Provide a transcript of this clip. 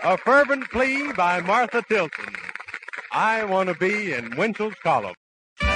A fervent plea by Martha Tilton. I want to be in Winchell's column.